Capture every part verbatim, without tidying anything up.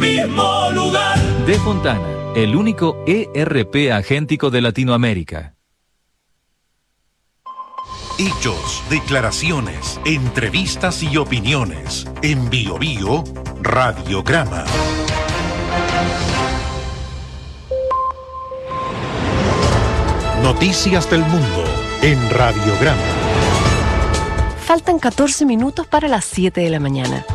mismo lugar. De Fontana, el único E R P agéntico de Latinoamérica. Hechos, declaraciones, entrevistas y opiniones. En Bio Bio, Radiograma. Noticias del mundo en Radiograma. Faltan catorce minutos para las siete de la mañana.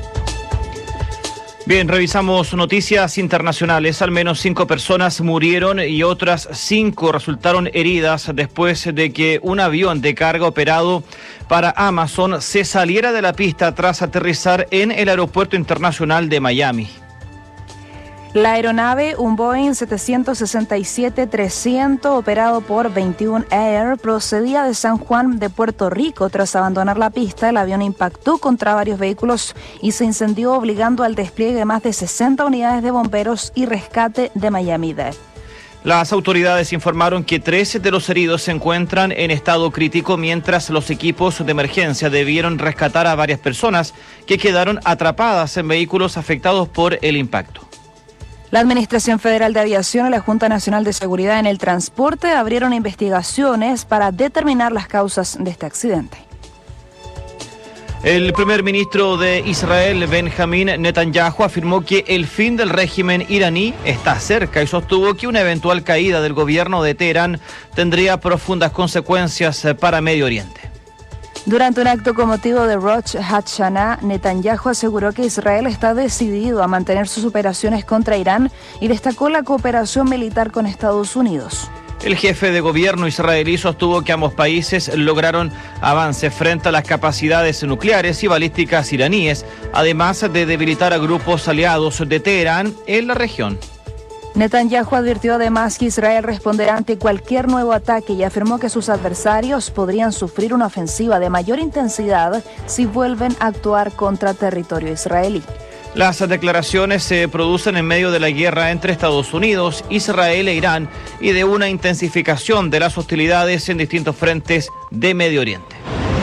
Bien, revisamos noticias internacionales. Al menos cinco personas murieron y otras cinco resultaron heridas después de que un avión de carga operado para Amazon se saliera de la pista tras aterrizar en el aeropuerto internacional de Miami. La aeronave, un Boeing setecientos sesenta y siete trescientos operado por veintiuno Air, procedía de San Juan de Puerto Rico. Tras abandonar la pista, el avión impactó contra varios vehículos y se incendió, obligando al despliegue de más de sesenta unidades de bomberos y rescate de Miami-Dade. Las autoridades informaron que trece de los heridos se encuentran en estado crítico, mientras los equipos de emergencia debieron rescatar a varias personas que quedaron atrapadas en vehículos afectados por el impacto. La Administración Federal de Aviación y la Junta Nacional de Seguridad en el Transporte abrieron investigaciones para determinar las causas de este accidente. El primer ministro de Israel, Benjamín Netanyahu, afirmó que el fin del régimen iraní está cerca y sostuvo que una eventual caída del gobierno de Teherán tendría profundas consecuencias para Medio Oriente. Durante un acto con motivo de Rosh Hashanah, Netanyahu aseguró que Israel está decidido a mantener sus operaciones contra Irán y destacó la cooperación militar con Estados Unidos. El jefe de gobierno israelí sostuvo que ambos países lograron avances frente a las capacidades nucleares y balísticas iraníes, además de debilitar a grupos aliados de Teherán en la región. Netanyahu advirtió además que Israel responderá ante cualquier nuevo ataque y afirmó que sus adversarios podrían sufrir una ofensiva de mayor intensidad si vuelven a actuar contra territorio israelí. Las declaraciones se producen en medio de la guerra entre Estados Unidos, Israel e Irán y de una intensificación de las hostilidades en distintos frentes de Medio Oriente.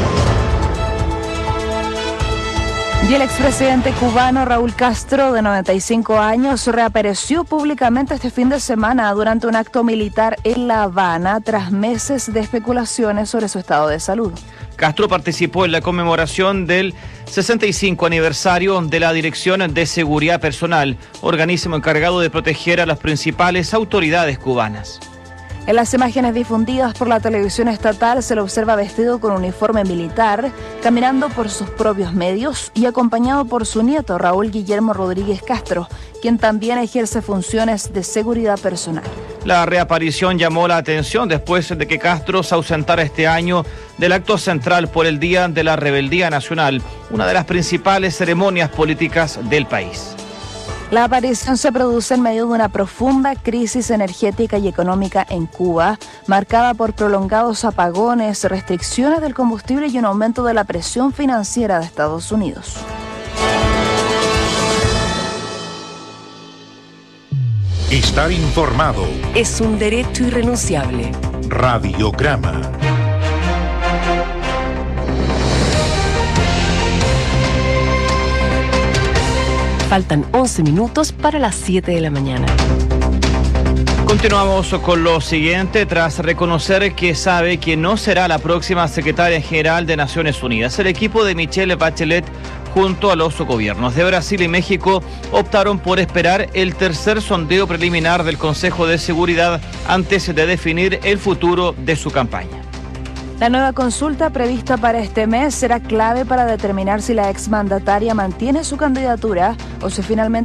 Y el expresidente cubano Raúl Castro, de noventa y cinco años, reapareció públicamente este fin de semana durante un acto militar en La Habana tras meses de especulaciones sobre su estado de salud. Castro participó en la conmemoración del sesenta y cinco aniversario de la Dirección de Seguridad Personal, organismo encargado de proteger a las principales autoridades cubanas. En las imágenes difundidas por la televisión estatal se lo observa vestido con uniforme militar, caminando por sus propios medios y acompañado por su nieto Raúl Guillermo Rodríguez Castro, quien también ejerce funciones de seguridad personal. La reaparición llamó la atención después de que Castro se ausentara este año del acto central por el Día de la Rebeldía Nacional, una de las principales ceremonias políticas del país. La aparición se produce en medio de una profunda crisis energética y económica en Cuba, marcada por prolongados apagones, restricciones del combustible y un aumento de la presión financiera de Estados Unidos. Estar informado Es un derecho irrenunciable. Radiograma. Faltan once minutos para las siete de la mañana. Continuamos con lo siguiente. Tras reconocer que sabe que no será la próxima secretaria general de Naciones Unidas, el equipo de Michelle Bachelet junto a los gobiernos de Brasil y México optaron por esperar el tercer sondeo preliminar del Consejo de Seguridad antes de definir el futuro de su campaña. La nueva consulta prevista para este mes será clave para determinar si la exmandataria mantiene su candidatura o si finalmente